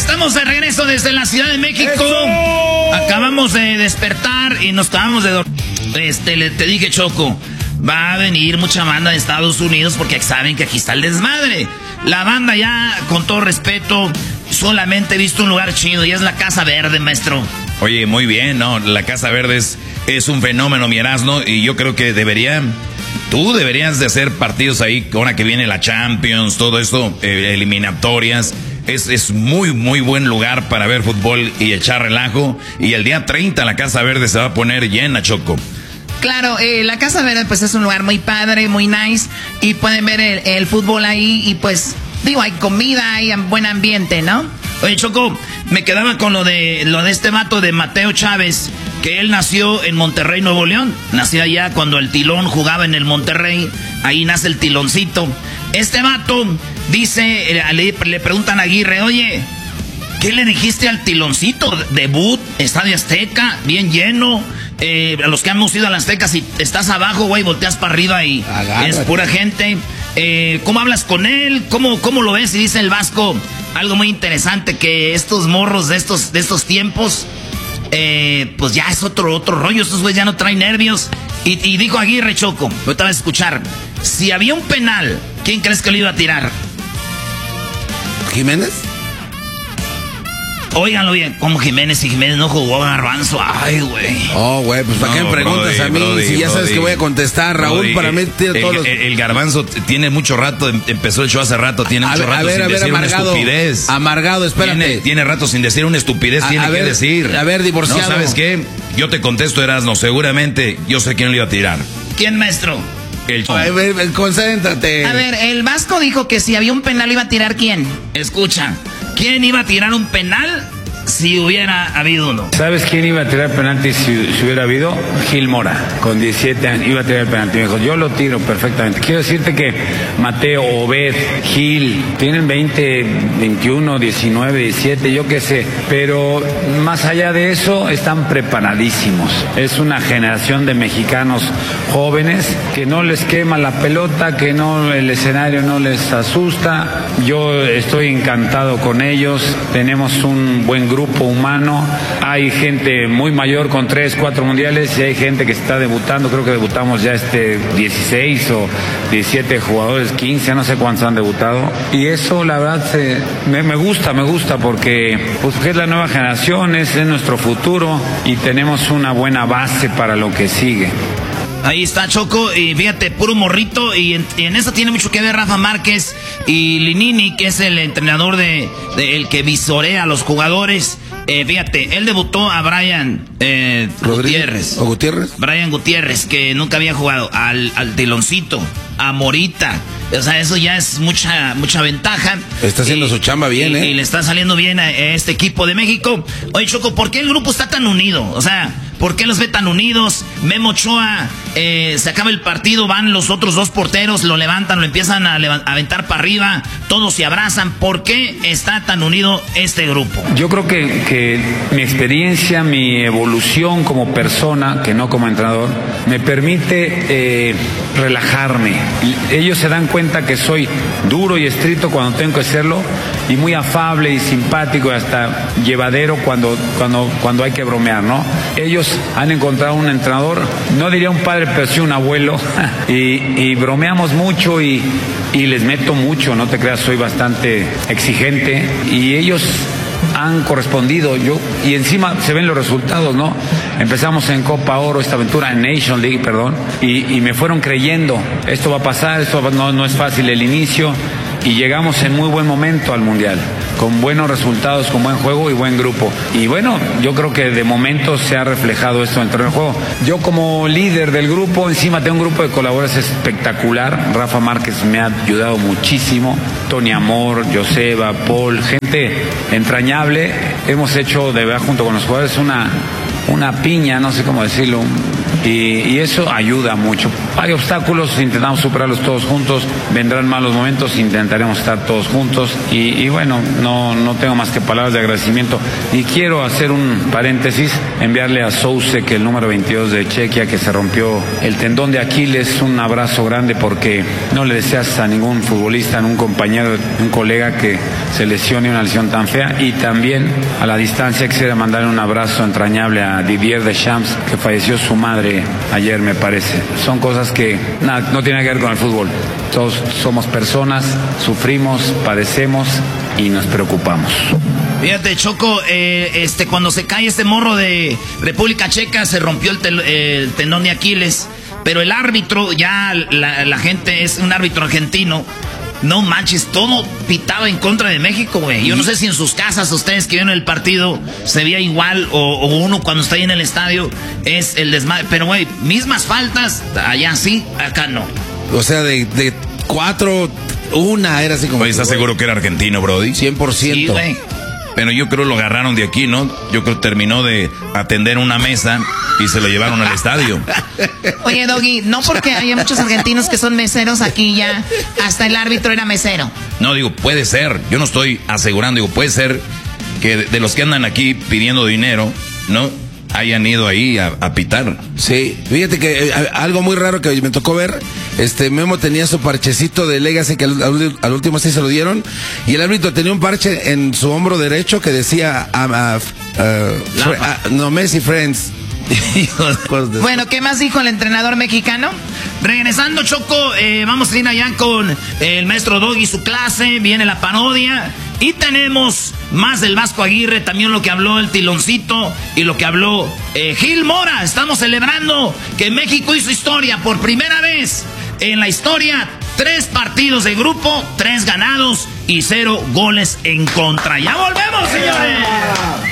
Estamos de regreso desde la Ciudad de México. ¡Eso! Acabamos de despertar y nos acabamos de dormir. Te dije, Choco, va a venir mucha banda de Estados Unidos porque saben que aquí está el desmadre. La banda ya, con todo respeto, solamente he visto un lugar chido y es la Casa Verde, maestro. Oye, muy bien, ¿no? La Casa Verde es un fenómeno, mi Erasmo, y yo creo que tú deberías de hacer partidos ahí, ahora que viene la Champions, todo esto, eliminatorias. Es muy, muy buen lugar para ver fútbol y echar relajo. Y el día 30 la Casa Verde se va a poner llena, Choco. Claro, la Casa Verde pues es un lugar muy padre, muy nice. Y pueden ver el fútbol ahí y pues, digo, hay comida, hay buen ambiente, ¿no? Oye, Choco, me quedaba con lo de este vato de Mateo Chávez, que él nació en Monterrey, Nuevo León. Nació allá cuando el Tilón jugaba en el Monterrey. Ahí nace el Tiloncito. Este vato dice, le preguntan a Aguirre, oye, ¿qué le dijiste al Tiloncito? Debut, Estadio Azteca, bien lleno. A los que hemos ido a la Azteca, si estás abajo, güey, volteas para arriba y es pura gente. ¿Cómo hablas con él? ¿Cómo lo ves? Y dice el Vasco algo muy interesante, que estos morros de estos tiempos, pues ya es otro rollo. Estos güeyes ya no traen nervios. Y dijo Aguirre, Choco, ahorita vas a escuchar, si había un penal, ¿quién crees que lo iba a tirar? ¿Jiménez? Óiganlo bien, como Jiménez, y Jiménez no jugó Garbanzo. Ay, güey. Oh, güey, pues ¿para qué me preguntas a mí? Si ya sabes que voy a contestar, Raúl, para mí tiene todos los... El Garbanzo tiene mucho rato, empezó el show hace rato, tiene mucho rato sin decir amargado, una estupidez. Amargado, espérate. Tiene rato sin decir una estupidez, tiene que decir. A ver, divorciado. No, ¿sabes qué? Yo te contesto, Erasmo, seguramente yo sé quién le iba a tirar. ¿Quién, maestro? Concéntrate. A ver, el Vasco dijo que si había un penal iba a tirar ¿quién? Escucha, ¿quién iba a tirar un penal si hubiera habido uno? ¿Sabes quién iba a tirar penalti si hubiera habido? Gil Mora, con 17 años, iba a tirar el penalti. Me dijo, yo lo tiro perfectamente. Quiero decirte que Mateo, Obed, Gil, tienen 20, 21, 19, 17, yo qué sé. Pero más allá de eso, están preparadísimos. Es una generación de mexicanos jóvenes que no les quema la pelota, que no, el escenario no les asusta. Yo estoy encantado con ellos. Tenemos un buen grupo humano. Hay gente muy mayor con 3, 4 mundiales y hay gente que está debutando. Creo que debutamos ya 16 o 17 jugadores, 15, no sé cuántos han debutado. Y eso la verdad me gusta porque pues, es la nueva generación, es nuestro futuro y tenemos una buena base para lo que sigue. Ahí está, Choco, y fíjate, puro morrito, y en eso tiene mucho que ver Rafa Márquez y Linini, que es el entrenador el que visorea a los jugadores. Fíjate, él debutó a Brian Gutiérrez. ¿O Gutiérrez? Brian Gutiérrez, que nunca había jugado, al Tiloncito, a Morita. O sea, eso ya es mucha ventaja. Está haciendo su chamba bien, Y le está saliendo bien a este equipo de México. Oye, Choco, ¿por qué el grupo está tan unido? O sea, ¿por qué los ve tan unidos? Memo Ochoa, se acaba el partido, van los otros dos porteros, lo levantan, lo empiezan a aventar para arriba, todos se abrazan. ¿Por qué está tan unido este grupo? Yo creo que mi experiencia, mi evolución como persona, que no como entrenador, me permite relajarme. Ellos se dan cuenta que soy duro y estricto cuando tengo que serlo y muy afable y simpático y hasta llevadero cuando hay que bromear, ¿no? Ellos han encontrado un entrenador, no diría un padre, pero sí un abuelo, y bromeamos mucho y les meto mucho, no te creas, soy bastante exigente y ellos han correspondido, y encima se ven los resultados, ¿no? Empezamos en Copa Oro, esta aventura en Nation League, perdón, y me fueron creyendo, esto va a pasar, no es fácil el inicio, y llegamos en muy buen momento al Mundial, con buenos resultados, con buen juego y buen grupo. Y bueno, yo creo que de momento se ha reflejado esto dentro del juego. Yo como líder del grupo, encima tengo un grupo de colaboradores espectacular. Rafa Márquez me ha ayudado muchísimo, Tony Amor, Joseba, Paul, gente entrañable. Hemos hecho de verdad junto con los jugadores una piña, no sé cómo decirlo, y eso ayuda mucho. Hay obstáculos, intentamos superarlos todos juntos, vendrán malos momentos, intentaremos estar todos juntos, y bueno, no tengo más que palabras de agradecimiento. Y quiero hacer un paréntesis, enviarle a Souček, el número 22 de Chequia, que se rompió el tendón de Aquiles, un abrazo grande, porque no le deseas a ningún futbolista, a un compañero, un colega que se lesione una lesión tan fea. Y también a la distancia quisiera mandarle un abrazo entrañable a Didier Deschamps, que falleció su madre ayer, me parece. Son cosas que no tienen que ver con el fútbol. Todos somos personas, sufrimos, padecemos y nos preocupamos. Fíjate, Choco, cuando se cae este morro de República Checa, se rompió el tendón de Aquiles, pero el árbitro, ya la gente es un árbitro argentino. No manches, todo pitaba en contra de México, güey. Yo no sé si en sus casas, ustedes que vieron el partido, se veía igual, o uno cuando está ahí en el estadio, es el desmadre. Pero, güey, mismas faltas, allá sí, acá no. O sea, de 4, una era así como... Oye, ¿estás seguro que era argentino, Brody? 100%. Sí, güey. Pero yo creo lo agarraron de aquí, ¿no? Yo creo que terminó de atender una mesa y se lo llevaron al estadio. Oye, Doggy, no porque hay muchos argentinos que son meseros aquí ya, hasta el árbitro era mesero. No, digo, puede ser. Yo no estoy asegurando, digo, puede ser que de los que andan aquí pidiendo dinero, ¿no? Hayan ido ahí a pitar. Sí, fíjate que algo muy raro que me tocó ver, Memo tenía su parchecito de Legacy que al último sí se lo dieron, y el árbitro tenía un parche en su hombro derecho que decía no, Messi Friends. Bueno, ¿qué más dijo el entrenador mexicano? Regresando, Choco, vamos a ir allá con el maestro Doggy, su clase, viene la parodia. Y tenemos más del Vasco Aguirre, también lo que habló el Tiloncito y lo que habló Gil Mora. Estamos celebrando que México hizo historia por primera vez en la historia. 3 partidos de grupo, 3 ganados y 0 goles en contra. ¡Ya volvemos, señores!